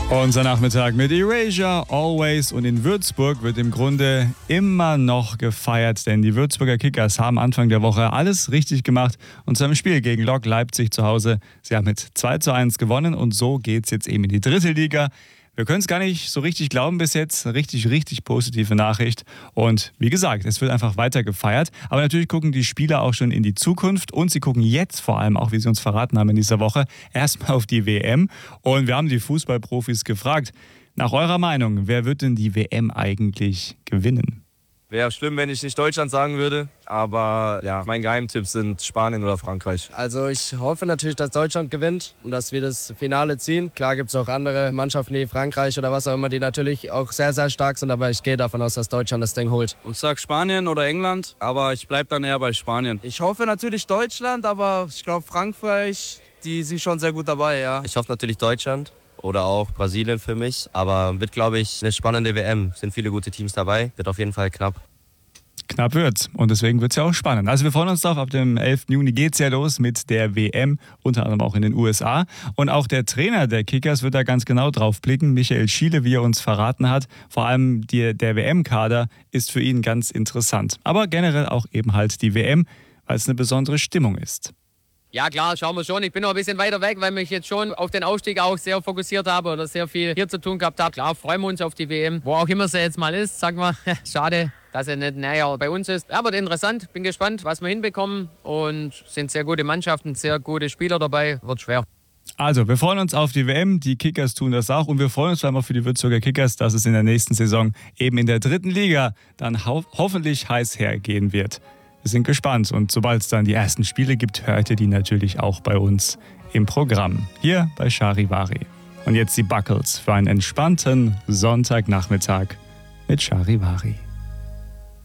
Unser Nachmittag mit Erasure, Always, und in Würzburg wird im Grunde immer noch gefeiert, denn die Würzburger Kickers haben Anfang der Woche alles richtig gemacht und zu einem Spiel gegen Lok Leipzig zu Hause. Sie haben mit 2:1 gewonnen und so geht's jetzt eben in die dritte Liga. Wir können es gar nicht so richtig glauben bis jetzt. Richtig positive Nachricht. Und wie gesagt, es wird einfach weiter gefeiert. Aber natürlich gucken die Spieler auch schon in die Zukunft. Und sie gucken jetzt vor allem auch, wie sie uns verraten haben in dieser Woche, erstmal auf die WM. Und wir haben die Fußballprofis gefragt, nach eurer Meinung, wer wird denn die WM eigentlich gewinnen? Wäre schlimm, wenn ich nicht Deutschland sagen würde, aber ja, mein Geheimtipp sind Spanien oder Frankreich. Also ich hoffe natürlich, dass Deutschland gewinnt und dass wir das Finale ziehen. Klar gibt es auch andere Mannschaften wie Frankreich oder was auch immer, die natürlich auch sehr stark sind, aber ich gehe davon aus, dass Deutschland das Ding holt. Ich sag Spanien oder England, aber ich bleibe dann eher bei Spanien. Ich hoffe natürlich Deutschland, aber ich glaube Frankreich, die sind schon sehr gut dabei, ja. Ich hoffe natürlich Deutschland. Oder auch Brasilien für mich. Aber wird, glaube ich, eine spannende WM. Es sind viele gute Teams dabei. Wird auf jeden Fall knapp. Knapp wird's. Und deswegen wird's ja auch spannend. Also wir freuen uns drauf. Ab dem 11. Juni geht's ja los mit der WM, unter anderem auch in den USA. Und auch der Trainer der Kickers wird da ganz genau drauf blicken. Michael Schiele, wie er uns verraten hat. Vor allem der WM-Kader ist für ihn ganz interessant. Aber generell auch eben halt die WM, weil es eine besondere Stimmung ist. Ja klar, schauen wir schon. Ich bin noch ein bisschen weiter weg, weil ich jetzt schon auf den Aufstieg auch sehr fokussiert habe oder sehr viel hier zu tun gehabt habe. Klar, freuen wir uns auf die WM, wo auch immer sie jetzt mal ist. Sagen wir, schade, dass er nicht näher bei uns ist. Aber interessant, bin gespannt, was wir hinbekommen. Und sind sehr gute Mannschaften, sehr gute Spieler dabei. Wird schwer. Also, wir freuen uns auf die WM, die Kickers tun das auch und wir freuen uns vor allem auch für die Würzburger Kickers, dass es in der nächsten Saison eben in der dritten Liga dann hoffentlich heiß hergehen wird. Wir sind gespannt und sobald es dann die ersten Spiele gibt, hört ihr die natürlich auch bei uns im Programm, hier bei Charivari. Und jetzt die Buckles für einen entspannten Sonntagnachmittag mit Charivari.